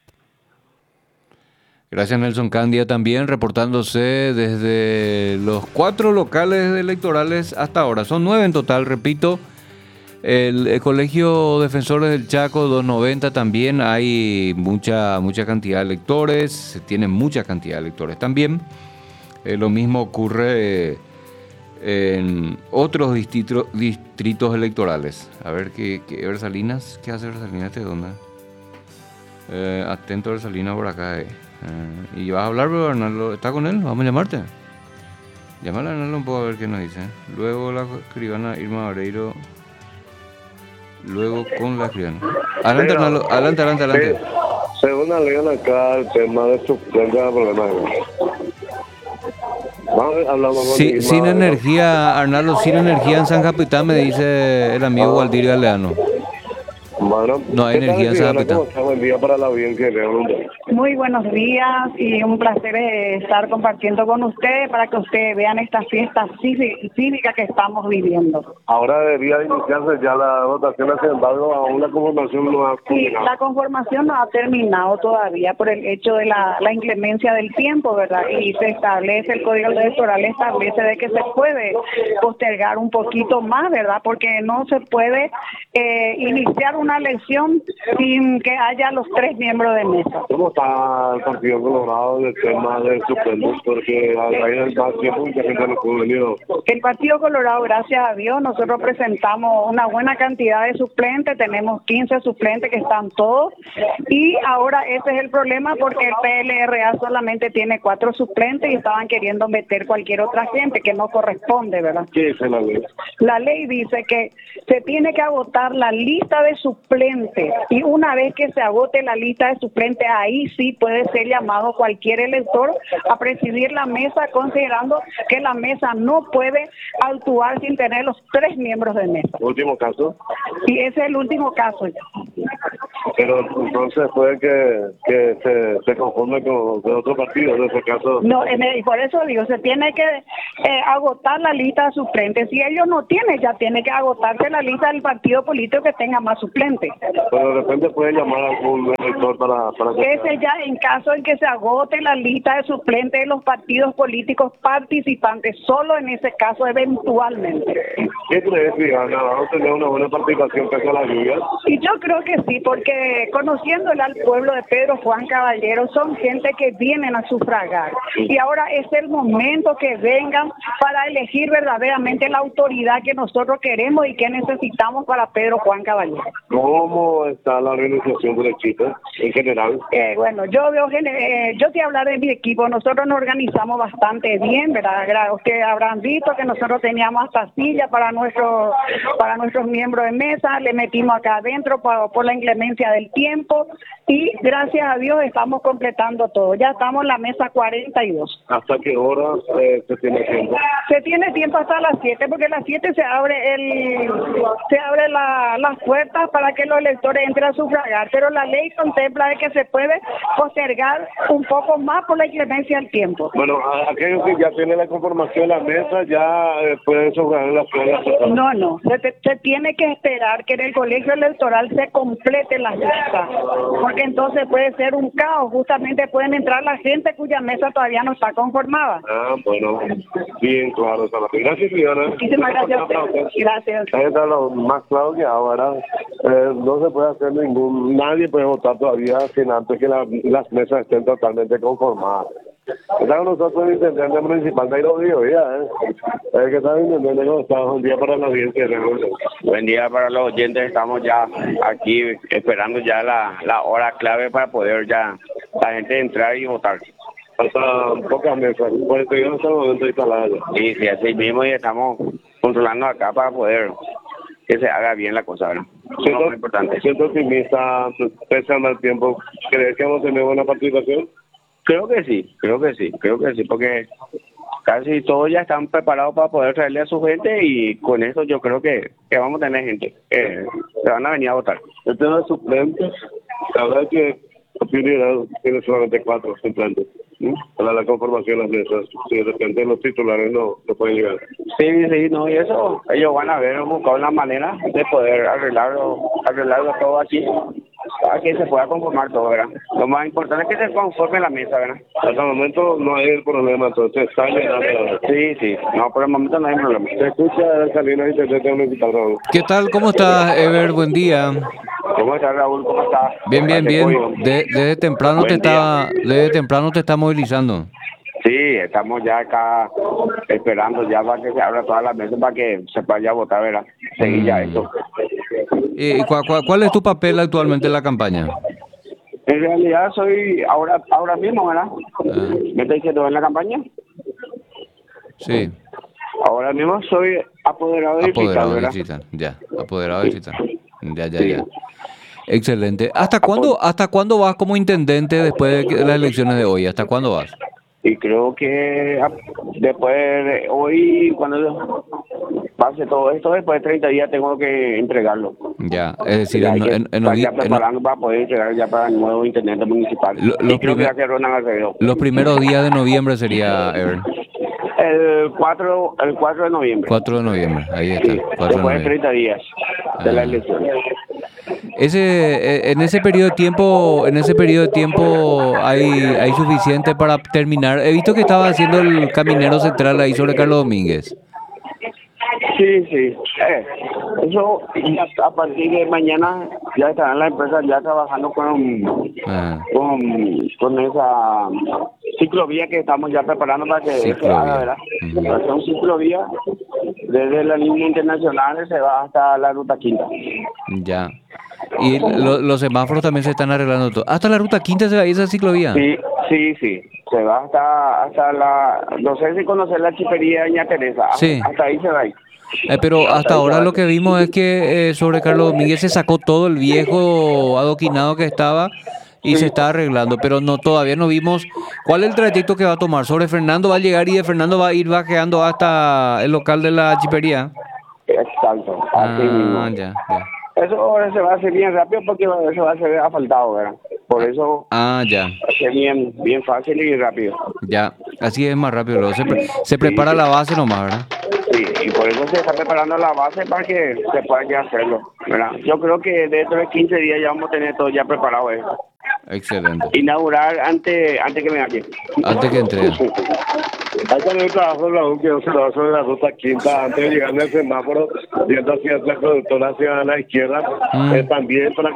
Speaker 3: Gracias, Nelson Candia, también reportándose desde los 4 locales electorales hasta ahora. Son 9 en total, repito. El Colegio Defensores del Chaco 290 también hay mucha cantidad de electores, se tiene mucha cantidad de electores también. Lo mismo ocurre en otros distritos electorales. A ver, Versalinas, ¿qué hace Versalinas? ¿De dónde? Atento Versalinas por acá. Y vas a hablar, pero Arnaldo, ¿está con él? Vamos a llamarte. Llámale a Arnaldo un poco a ver qué nos dice. Luego la escribana Irma Vareiro. Luego con la escribana. Adelante, Arnaldo. Adelante.
Speaker 5: Según alegan acá el tema de suplente de problemas.
Speaker 3: Sí, sin energía, Arnaldo, sin energía en San Capitán, me dice el amigo Waldir Galeano.
Speaker 5: Bueno,
Speaker 3: no hay energía en San Capitán.
Speaker 5: Buen día para la audiencia.
Speaker 10: Muy buenos días y un placer estar compartiendo con ustedes para que ustedes vean esta fiesta cívica que estamos viviendo.
Speaker 5: Ahora debería iniciarse ya la votación, sin embargo, aún la conformación no ha terminado.
Speaker 10: Sí, la conformación no ha terminado todavía por el hecho de la inclemencia del tiempo, ¿verdad? Y se establece, el Código Electoral establece de que se puede postergar un poquito más, ¿verdad? Porque no se puede iniciar una elección sin que haya los 3 miembros de mesa.
Speaker 5: ¿Cómo está el Partido Colorado del tema de suplentes? Porque a raíz del más tiempo mucha gente no pudo venir.
Speaker 10: El Partido Colorado, gracias a Dios, nosotros presentamos una buena cantidad de suplentes, tenemos 15 suplentes que están todos, y ahora ese es el problema porque el PLRA solamente tiene 4 suplentes y estaban queriendo meter cualquier otra gente que no corresponde, ¿verdad?
Speaker 5: ¿Qué dice la ley?
Speaker 10: La ley dice que se tiene que agotar la lista de suplentes, y una vez que se agote la lista de suplentes, ahí sí puede ser llamado cualquier elector a presidir la mesa, considerando que la mesa no puede actuar sin tener los 3 miembros de mesa.
Speaker 5: ¿Último caso?
Speaker 10: Y ese es el último caso.
Speaker 5: Pero entonces puede que se conforme con otro partido, en ese caso.
Speaker 10: No, y por eso digo, se tiene que agotar la lista de suplentes. Si ellos no tienen, ya tiene que agotarse la lista del partido político que tenga más suplentes.
Speaker 5: Pero de repente puede llamar a algún elector para que...
Speaker 10: Ese ya en caso en que se agote la lista de suplentes de los partidos políticos participantes, solo en ese caso eventualmente.
Speaker 5: ¿Qué crees, Diana? ¿Vamos a tener una buena participación pese a la lluvia?
Speaker 10: Y yo creo que sí, porque conociéndole al pueblo de Pedro Juan Caballero, son gente que vienen a sufragar. Y ahora es el momento que vengan para elegir verdaderamente la autoridad que nosotros queremos y que necesitamos para Pedro Juan Caballero.
Speaker 5: ¿Cómo está la organización del equipo en general?
Speaker 10: Bueno, yo te hablar de mi equipo. Nosotros nos organizamos bastante bien, ¿verdad? Ustedes habrán visto que nosotros teníamos hasta silla para nuestros miembros de mesa, le metimos acá adentro por la inclemencia del tiempo, y gracias a Dios estamos completando todo. Ya estamos en la mesa 42.
Speaker 5: ¿Hasta qué hora se tiene tiempo?
Speaker 10: Se tiene tiempo hasta las 7, porque a las 7 se abre las puertas para que los electores entren a su sufragar, pero la ley contempla de que se puede postergar un poco más por la inclemencia del tiempo.
Speaker 5: Bueno, aquellos que ya tienen la conformación de la mesa ya pueden sufragar las pruebas.
Speaker 10: No, se tiene que esperar que en el colegio electoral se complete las listas, porque entonces puede ser un caos, justamente pueden entrar la gente cuya mesa todavía no está conformada.
Speaker 5: Ah, bueno, bien claro. Gracias, Liliana.
Speaker 10: Muchísimas gracias a usted. Gracias.
Speaker 5: Ahí está lo más claro que ahora no se puede hacer nadie puede votar todavía sin antes que las mesas estén totalmente conformadas. Está con nosotros el intendente municipal de Irovía, que está intendente, estamos un día para la audiencia.
Speaker 12: Buen día para los oyentes, estamos ya aquí esperando ya la hora clave para poder ya la gente entrar y votar.
Speaker 5: Hasta pocas mesas, por eso yo no estoy en el momento instalado.
Speaker 12: Sí, así mismo y estamos controlando acá para poder que se haga bien la cosa, ¿verdad?
Speaker 5: Siento importante. Siento optimista, pese al mal tiempo. ¿Crees que vamos a tener buena participación?
Speaker 12: Creo que sí, porque casi todos ya están preparados para poder traerle a su gente y con eso yo creo que vamos a tener gente que se van a venir a votar.
Speaker 5: El tema de suplentes, la verdad es que la prioridad tiene solamente 4 suplentes para la conformación de esas. Si de repente los titulares no pueden llegar.
Speaker 12: Sí, no, y eso ellos van a ver, buscar una manera de poder arreglarlo todo aquí para que se pueda conformar todo, ¿verdad? Lo más importante es que se conforme la mesa, ¿verdad?
Speaker 5: Hasta el momento no hay el problema, entonces está llenando.
Speaker 12: Sí, no, por el momento no hay problema.
Speaker 5: Se escucha Salinas Intendente Municipal, Raúl.
Speaker 3: ¿Qué tal? ¿Cómo estás, Ever? Buen día.
Speaker 12: ¿Cómo estás, Raúl? ¿Cómo estás?
Speaker 3: Bien. Desde temprano te está movilizando.
Speaker 12: Sí, estamos ya acá esperando ya para que se abra todas las mesas para que se vaya a votar, ¿verdad? Seguir ya eso.
Speaker 3: ¿Y cuál es tu papel actualmente en la campaña?
Speaker 12: En realidad soy ahora mismo, ¿verdad? ¿Me está diciendo en la campaña?
Speaker 3: Sí.
Speaker 12: Ahora mismo soy apoderado digital, ¿verdad?
Speaker 3: Ya, apoderado digital. Ya. Excelente. ¿Hasta cuándo vas como intendente después de las elecciones de hoy? ¿Hasta cuándo vas?
Speaker 12: Y creo que después de hoy, cuando pase todo esto, después de 30 días tengo que entregarlo.
Speaker 3: Ya, es decir,
Speaker 12: ya preparando para poder entregar ya para el nuevo intendente municipal.
Speaker 3: Los primeros días de noviembre sería, Ever.
Speaker 12: El 4 de noviembre.
Speaker 3: 4 de noviembre, ahí está.
Speaker 12: Sí, después de 30 días de la elección.
Speaker 3: En ese periodo de tiempo hay suficiente para terminar. He visto que estaba haciendo el caminero central ahí sobre Carlos Domínguez.
Speaker 12: Sí. Eso a partir de mañana ya estarán las empresas ya trabajando con esa ciclovía que estamos ya preparando para que se haga, ¿verdad? Es un ciclovía desde la línea internacional se va hasta la ruta quinta.
Speaker 3: Ya. Y los semáforos también se están arreglando todo. ¿Hasta la ruta quinta se va esa ciclovía?
Speaker 12: Sí. Se va hasta la... No sé si conocer la chipería de Doña Teresa.
Speaker 3: Sí.
Speaker 12: Hasta ahí se va.
Speaker 3: Pero hasta ahora lo que vimos es que sobre Carlos Domínguez se sacó todo el viejo adoquinado que estaba y se está arreglando, pero todavía no vimos cuál es el trayecto que va a tomar. Sobre Fernando va a llegar y de Fernando va a ir bajeando hasta el local de la chipería.
Speaker 12: Exacto, así mismo.
Speaker 3: Ya.
Speaker 12: Eso ahora se va a hacer bien rápido porque eso va a ser asfaltado, ¿verdad? Por eso
Speaker 3: ya.
Speaker 12: va a ser bien fácil y rápido.
Speaker 3: Ya, así es más rápido. Luego se prepara la base nomás, ¿verdad?
Speaker 12: Sí, y por eso se está preparando la base para que se pueda ya hacerlo, ¿verdad? Yo creo que dentro de 15 días ya vamos a tener todo ya preparado eso.
Speaker 3: Excelente.
Speaker 12: Inaugurar antes que me aquí.
Speaker 3: Antes que entre.
Speaker 5: Hay también trabajo, Raúl, que se va sobre la ruta quinta antes de llegar al semáforo, viendo hacia la productora hacia la izquierda, también para